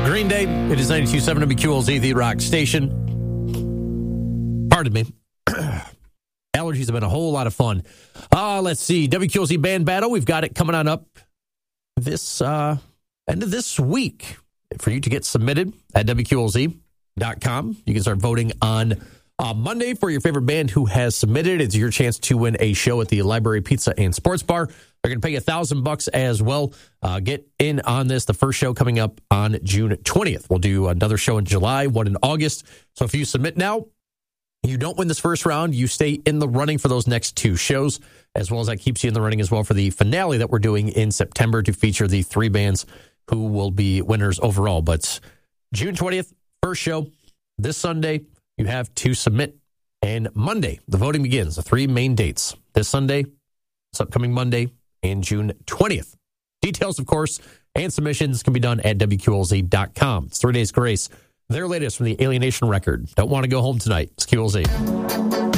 Green Day. It is 92.7 WQLZ, the rock station. Pardon me. Allergies have been a whole lot of fun. Let's see. WQLZ Band Battle. We've got it coming on up this end of this week for you to get submitted at WQLZ.com. You can start voting on Monday for your favorite band who has submitted. It's your chance to win a show at the Library Pizza and Sports Bar. They're going to pay you $1,000 as well. Get in on this. The first show coming up on June 20th. We'll do another show in July, one in August. So if you submit now, you don't win this first round, you stay in the running for those next two shows, as well as that keeps you in the running as well for the finale that we're doing in September to feature the three bands who will be winners overall. But June 20th, first show. This Sunday, you have to submit. And Monday, the voting begins. The three main dates. This Sunday, this upcoming Monday, and June 20th. Details, of course, and submissions can be done at WQLZ.com. It's 3 Days Grace. Their latest from the Alienation record. Don't want to go home tonight. It's QLZ.